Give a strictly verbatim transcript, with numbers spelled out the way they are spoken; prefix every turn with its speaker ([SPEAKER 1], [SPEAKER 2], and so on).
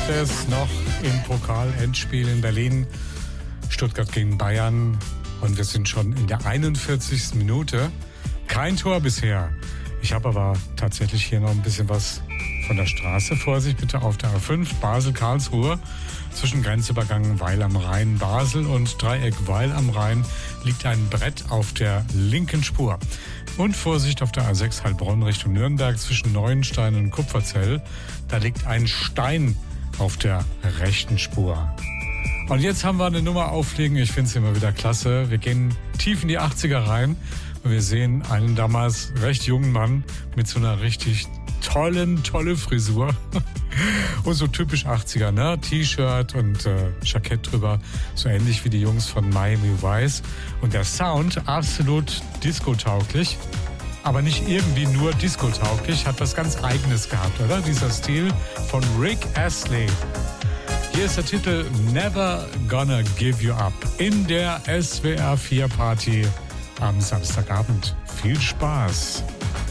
[SPEAKER 1] es noch im Pokal-Endspiel in Berlin. Stuttgart gegen Bayern. Und wir sind schon in der einundvierzigsten Minute. Kein Tor bisher. Ich habe aber tatsächlich hier noch ein bisschen was von der Straße. Vorsicht bitte auf der A fünf, Basel-Karlsruhe. Zwischen Grenzübergang Weil am Rhein, Basel und Dreieck Weil am Rhein liegt ein Brett auf der linken Spur. Und Vorsicht auf der A sechs Heilbronn Richtung Nürnberg zwischen Neuenstein und Kupferzell. Da liegt ein Stein auf der rechten Spur. Und jetzt haben wir eine Nummer auflegen. Ich finde es immer wieder klasse. Wir gehen tief in die achtziger rein und wir sehen einen damals recht jungen Mann mit so einer richtig tollen, tolle Frisur. Und so typisch achtziger, ne? T-Shirt und äh, Jackett drüber. So ähnlich wie die Jungs von Miami Vice. Und der Sound absolut disco-tauglich. Aber nicht irgendwie nur disco-tauglich. Hat was ganz Eigenes gehabt, oder? Dieser Stil von Rick Astley. Hier ist der Titel Never Gonna Give You Up in der S W R vier Party am Samstagabend. Viel Spaß!